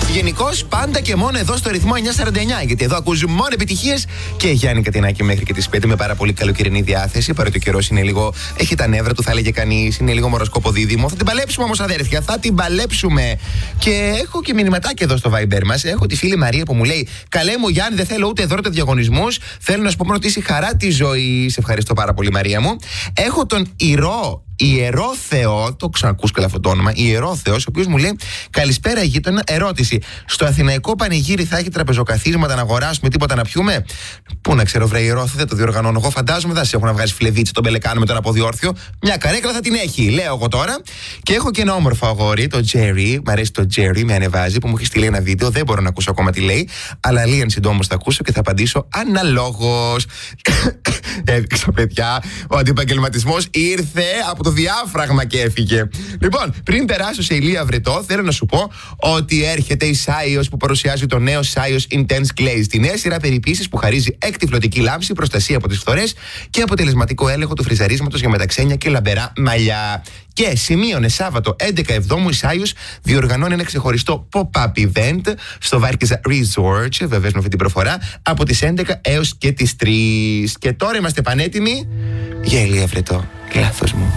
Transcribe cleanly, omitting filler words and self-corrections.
Γενικώς πάντα και μόνο εδώ στο ρυθμό 949. Γιατί εδώ ακούς μόνο επιτυχίες. Και Γιάννη Κατινάκη μέχρι και τις 5 με πάρα πολύ καλοκαιρινή διάθεση. Παρότι ο καιρός είναι λίγο. Έχει τα νεύρα του, θα έλεγε κανείς. Είναι λίγο μοροσκόπο δίδυμο. Θα την παλέψουμε όμως, αδέρφια. Θα την παλέψουμε. Και έχω και μηνυματάκια εδώ στο Viber μας. Έχω τη φίλη Μαρία που μου λέει: καλέ μου Γιάννη, δεν θέλω ούτε δώρο ούτε διαγωνισμούς. Θέλω να σου πω μόνο ότι είσαι χαρά τη ζωή. Σε ευχαριστώ πάρα πολύ, Μαρία μου. Έχω τον Ιερό Θεό, το ξανακούς καλά αυτό το όνομα, Ιερό Θεός, ο οποίος μου λέει: καλησπέρα γείτονα, ερώτηση. Στο αθηναϊκό πανηγύρι θα έχει τραπεζοκαθίσματα να αγοράσουμε, τίποτα να πιούμε? Πού να ξέρω, βρε Ιερό Θεό, δεν το διοργανώνω. Εγώ φαντάζομαι θα σε έχουν να βγάζει φλεβίτσι τον πελεκάνο με τον αποδιόρθιο. Μια καρέκλα θα την έχει, λέω εγώ τώρα. Και έχω και ένα όμορφο αγόρι, το Jerry. Μ' αρέσει το Jerry, με ανεβάζει, που μου έχει στείλει ένα βίντεο. Δεν μπορώ να ακούσω ακόμα τι λέει, αλλά λίγαν συντόμως θα ακούσω και θα απαντήσω αναλόγως. Έδειξα, παιδιά, ο αντιπαγγελματισμός ήρθε από το διάφραγμα και έφυγε. Λοιπόν, πριν περάσω σε ηλία βρετό, θέλω να σου πω ότι έρχεται η Saios που παρουσιάζει το νέο Saios Intense Glaze. Τη νέα σειρά περιποίησης που χαρίζει εκτυφλωτική λάμψη, προστασία από τις φθορές και αποτελεσματικό έλεγχο του φριζαρίσματος για μεταξένια και λαμπερά μαλλιά. Και σημείωνε Σάββατο 11 Εβδόμου η Saios διοργανώνει ένα ξεχωριστό pop-up event στο Βάρκιζα Resort, βεβαίως με αυτή την προφορά, από τις 11 έως και τις 3. Και τώρα είμαστε πανέτοιμοι για ηλία βρετό. Λάθος μου.